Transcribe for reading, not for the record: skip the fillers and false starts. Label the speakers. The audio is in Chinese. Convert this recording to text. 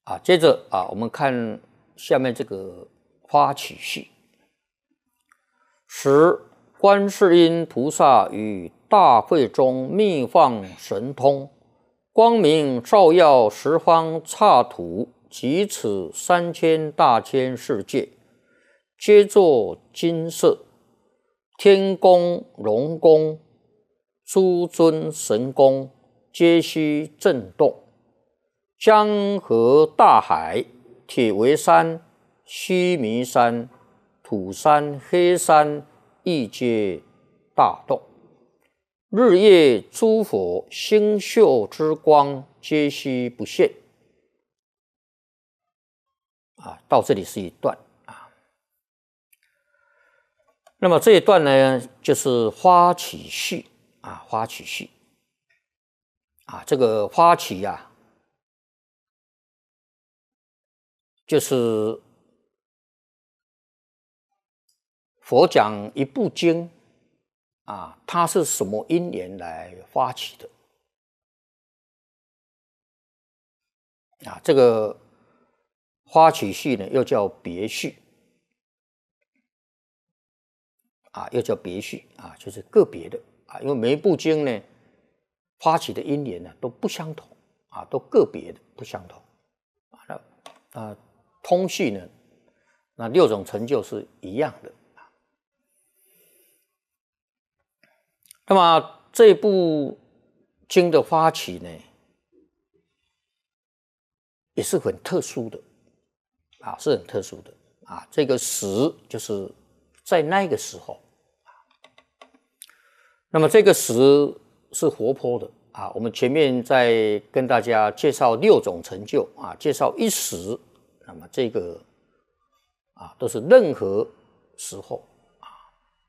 Speaker 1: 接着我们看下面这个发起序。十观世音菩萨于大会中密放神通，光明照耀十方刹土及此3000大千世界，皆作金色，天宫、龙宫、诸尊神宫皆悉震动。江河大海，铁围山、须弥山、土山、黑山亦皆大动。日夜诸佛星宿之光皆悉不现。到这里是一段那么这一段呢，就是发起序发起序这个发起就是佛讲一部经它是什么因缘来发起的这个发起序呢，又叫别序又叫别序就是个别的因为每一部经呢，发起的因缘呢都不相同都个别的不相同通序呢，那6种成就是一样的那么这部经的发起呢，也是很特殊的是很特殊的这个时就是在那个时候那么这个时是活泼的我们前面在跟大家介绍6种成就介绍一时，那么这个都是任何时候